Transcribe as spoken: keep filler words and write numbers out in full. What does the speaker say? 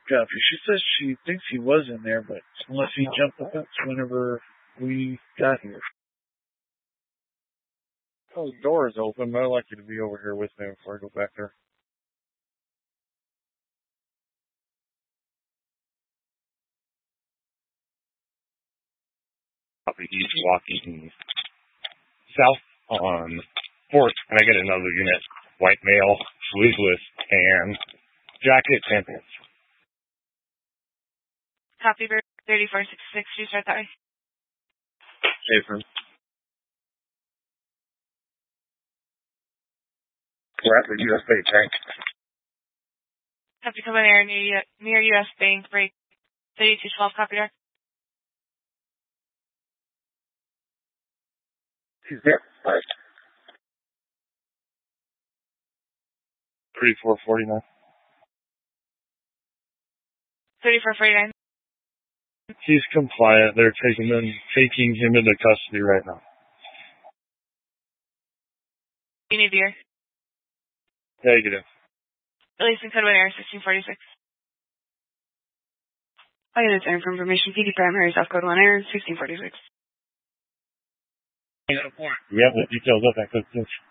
Copy. She says she thinks he was in there, but unless he jumped the fence whenever we got here. Oh, the door is open, but I'd like you to be over here with me before I go back there. He's walking south on fourth, and I get another unit. White male, sleeveless, tan, jacket, tan pants. Copy, thirty-four sixty-six, you start that way. Safer. We're at the U S Bank tank. Copy, come in there near, near U S Bank, break thirty-two twelve, copy there. He's there. Right. thirty-four forty-nine. thirty-four forty-nine. He's compliant. They're taking him, taking him into custody right now. You need beer. Negative. Release and code one error sixteen forty-six. Oh, yeah, that's for information. P D primary, South Code one error sixteen forty-six. We have the details of that.